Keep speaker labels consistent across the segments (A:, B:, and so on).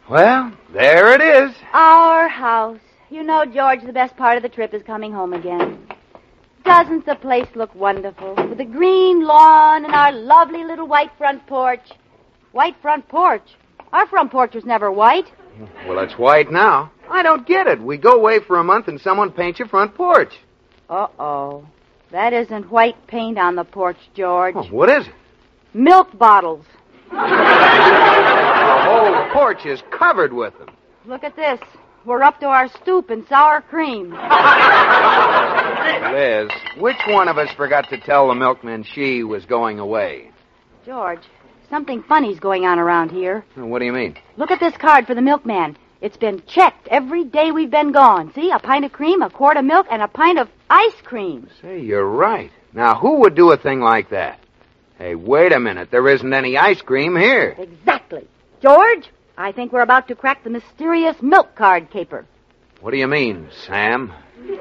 A: Well, there it is.
B: Our house. You know, George, the best part of the trip is coming home again. Doesn't the place look wonderful? With the green lawn and our lovely little white front porch. White front porch? Our front porch was never white.
A: Well, it's white now. I don't get it. We go away for a month and someone paints your front porch.
B: Uh-oh. That isn't white paint on the porch, George.
A: Oh, what is it?
B: Milk bottles.
A: The whole porch is covered with them.
B: Look at this. We're up to our stoop in sour cream.
A: Liz, which one of us forgot to tell the milkman she was going away?
B: George, something funny's going on around here.
A: What do you mean?
B: Look at this card for the milkman. It's been checked every day we've been gone. See, a pint of cream, a quart of milk, and a pint of ice cream.
A: Say, you're right. Now, who would do a thing like that? Hey, wait a minute. There isn't any ice cream here.
B: Exactly. George, I think we're about to crack the mysterious milk card caper.
A: What do you mean, Sam?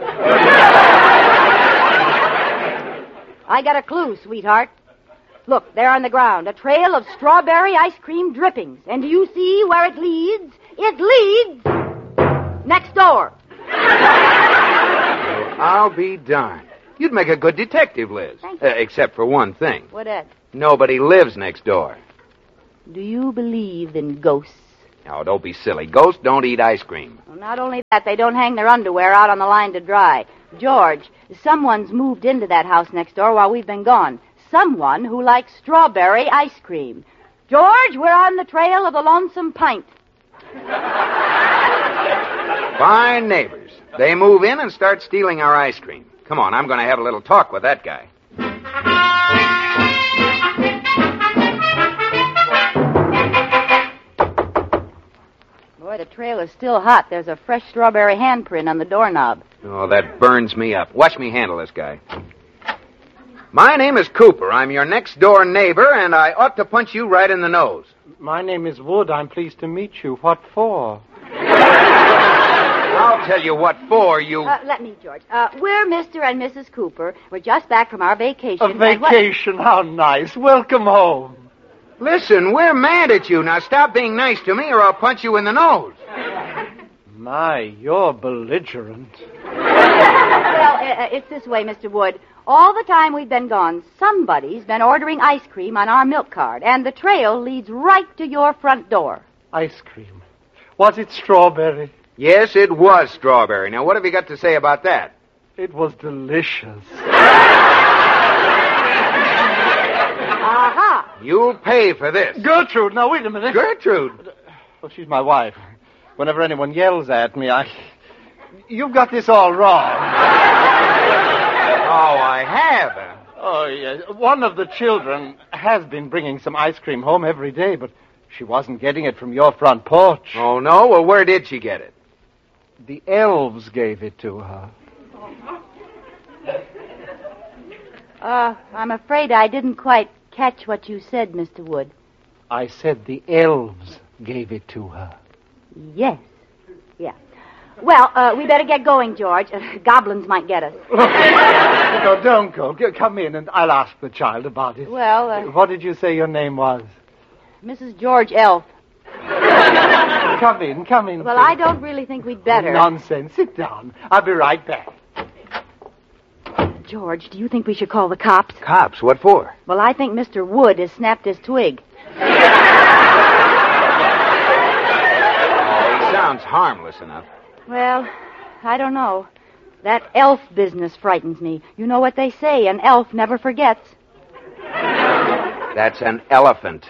B: I got a clue, sweetheart. Look, there on the ground, a trail of strawberry ice cream drippings. And do you see where it leads? It leads next door.
A: I'll be darned. You'd make a good detective, Liz.
B: Thank you.
A: Except for one thing.
B: What is?
A: Nobody lives next door.
B: Do you believe in ghosts?
A: Now, don't be silly. Ghosts don't eat ice cream.
B: Well, not only that, they don't hang their underwear out on the line to dry. George, someone's moved into that house next door while we've been gone. Someone who likes strawberry ice cream. George, we're on the trail of the Lonesome Pint.
A: Fine neighbors. They move in and start stealing our ice cream. Come on, I'm going to have a little talk with that guy.
B: Boy, the trail is still hot. There's a fresh strawberry handprint on the doorknob.
A: Oh, that burns me up. Watch me handle this guy. My name is Cooper. I'm your next-door neighbor, and I ought to punch you right in the nose.
C: My name is Wood. I'm pleased to meet you. What for?
A: I'll tell you what for, you...
B: Let me, George. We're Mr. and Mrs. Cooper. We're just back from our vacation.
C: A vacation? How nice. Welcome home.
A: Listen, we're mad at you. Now stop being nice to me or I'll punch you in the nose.
C: My, you're belligerent.
B: Well, it's this way, Mr. Wood. All the time we've been gone, somebody's been ordering ice cream on our milk card, and the trail leads right to your front door.
C: Ice cream. Was it strawberry?
A: Yes, it was strawberry. Now, what have you got to say about that?
C: It was delicious.
B: Aha!
A: You'll pay for this.
C: Gertrude, now wait a minute.
A: Gertrude?
C: Well, she's my wife. Whenever anyone yells at me, You've got this all wrong.
A: Oh, I have.
C: Oh, yes. One of the children has been bringing some ice cream home every day, but she wasn't getting it from your front porch.
A: Oh, no? Well, where did she get it?
C: The elves gave it to her.
B: I'm afraid I didn't quite catch what you said, Mr. Wood.
C: I said the elves gave it to her.
B: Yes. Yeah. Well, we better get going, George. Goblins might get us.
C: No, don't go. Come in, and I'll ask the child about it.
B: Well,
C: What did you say your name was?
B: Mrs. George Elf.
C: Come in.
B: Well, I don't really think we'd better.
C: Nonsense. Sit down. I'll be right back.
B: George, do you think we should call the cops?
A: Cops? What for?
B: Well, I think Mr. Wood has snapped his twig.
A: Oh, he sounds harmless enough.
B: Well, I don't know. That elf business frightens me. You know what they say, an elf never forgets.
A: That's an elephant.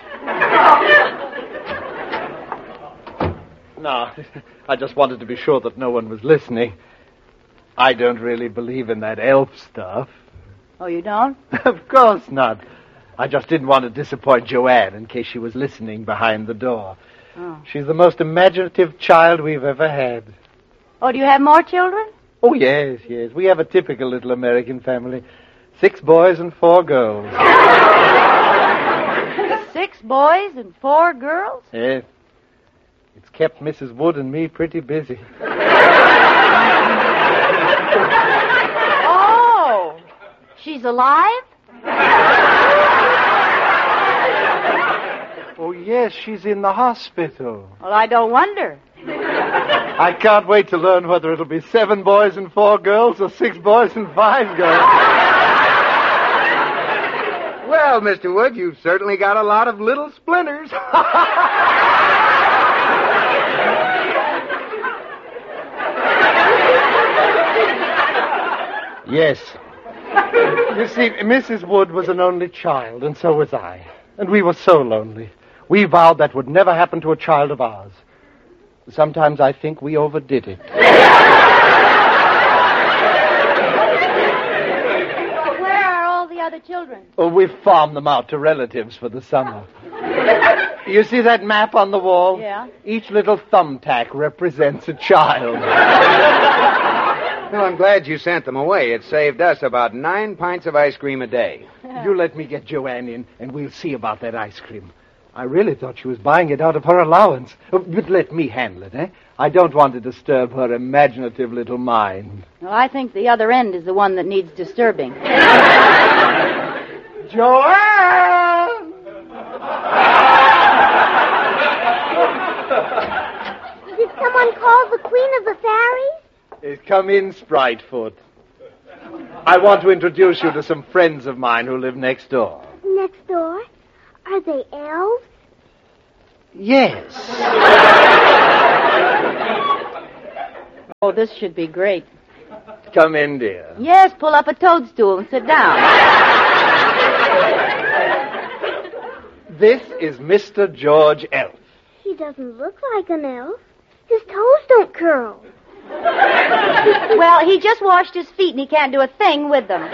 C: No, I just wanted to be sure that no one was listening. I don't really believe in that elf stuff.
B: Oh, you don't?
C: Of course not. I just didn't want to disappoint Joanne in case she was listening behind the door.
B: Oh.
C: She's the most imaginative child we've ever had.
B: Oh, do you have more children?
C: Oh, yes. We have a typical little American family. 6 boys and 4 girls.
B: 6 boys and 4 girls?
C: Yes. It's kept Mrs. Wood and me pretty busy.
B: Oh, she's alive?
C: Oh, yes, she's in the hospital.
B: Well, I don't wonder.
C: I can't wait to learn whether it'll be 7 boys and 4 girls or 6 boys and 5 girls.
A: Well, Mr. Wood, you've certainly got a lot of little splinters.
C: Yes. You see, Mrs. Wood was an only child, and so was I. And we were so lonely. We vowed that would never happen to a child of ours. Sometimes I think we overdid it.
B: Where are all the other children?
C: Oh, we've farmed them out to relatives for the summer. You see that map on the wall?
B: Yeah.
C: Each little thumbtack represents a child.
A: Well, I'm glad you sent them away. It saved us about 9 pints of ice cream a day.
C: You let me get Joanne in, and we'll see about that ice cream. I really thought she was buying it out of her allowance. But let me handle it, eh? I don't want to disturb her imaginative little mind.
B: Well, I think the other end is the one that needs disturbing.
C: Joanne!
D: Did someone call the Queen of the Fairies?
C: Come in, Spritefoot. I want to introduce you to some friends of mine who live next door.
D: Next door? Are they elves?
C: Yes.
B: Oh, this should be great.
C: Come in, dear.
B: Yes, pull up a toadstool and sit down.
C: This is Mr. George Elf.
D: He doesn't look like an elf. His toes don't curl.
B: Well, he just washed his feet and he can't do a thing with them.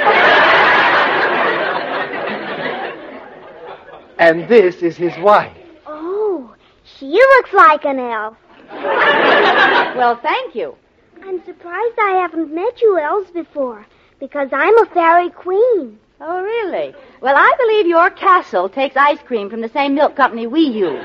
C: And this is his wife.
D: Oh, she looks like an elf.
B: Well, thank you.
D: I'm surprised I haven't met you elves before, because I'm a fairy queen.
B: Oh, really? Well, I believe your castle takes ice cream from the same milk company we use.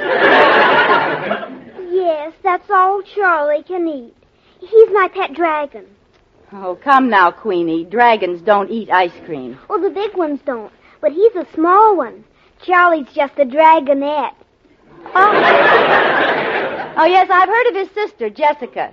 D: Yes, that's all Charlie can eat. He's my pet dragon.
B: Oh, come now, Queenie. Dragons don't eat ice cream.
D: Well, the big ones don't, but he's a small one. Charlie's just a dragonette.
B: Oh, yes, I've heard of his sister, Jessica.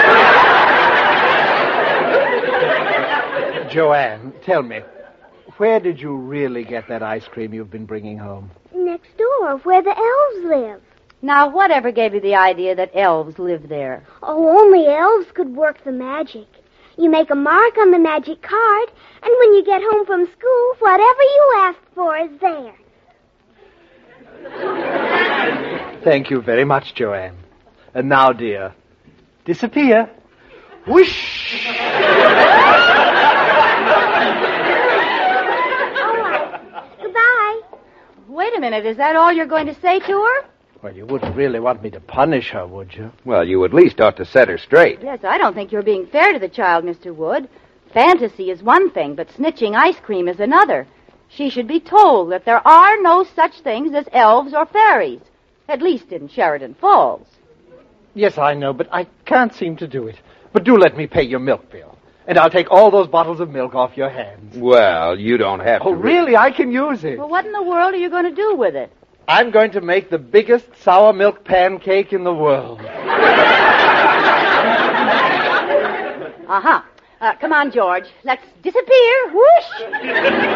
C: Joanne, tell me, where did you really get that ice cream you've been bringing home?
D: Next door, where the elves live.
B: Now, whatever gave you the idea that elves live there?
D: Oh, only elves could work the magic. You make a mark on the magic card, and when you get home from school, whatever you asked for is there.
C: Thank you very much, Joanne. And now, dear, disappear. Whoosh!
D: All right. Goodbye.
B: Wait a minute, is that all you're going to say to her?
C: Well, you wouldn't really want me to punish her, would you?
A: Well, you at least ought to set her straight.
B: Yes, I don't think you're being fair to the child, Mr. Wood. Fantasy is one thing, but snitching ice cream is another. She should be told that there are no such things as elves or fairies, at least in Sheridan Falls.
C: Yes, I know, but I can't seem to do it. But do let me pay your milk bill, and I'll take all those bottles of milk off your hands.
A: Well, you don't have to.
C: Oh, really? I can use it.
B: Well, what in the world are you going to do with it?
C: I'm going to make the biggest sour milk pancake in the world.
B: Uh-huh. Come on, George. Let's disappear. Whoosh!